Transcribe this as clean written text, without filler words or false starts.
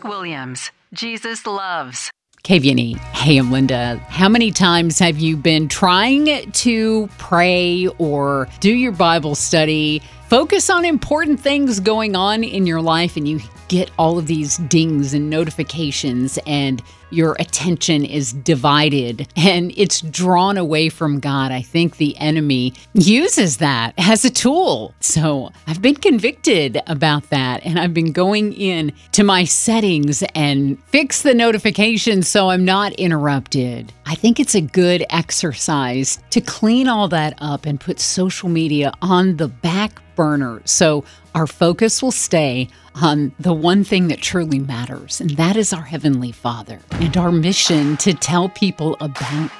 Williams. Jesus Loves. KVNE. Hey, I'm Linda. How many times have you been trying to pray or do your Bible study, focus on important things going on in your life, and you get all of these dings and notifications, and your attention is divided and it's drawn away from God? I think the enemy uses that as a tool. So I've been convicted about that, and I've been going in to my settings and fix the notifications so I'm not interrupted. I think it's a good exercise to clean all that up and put social media on the back burner so our focus will stay on the one thing that truly matters, and that is our Heavenly Father and our mission to tell people about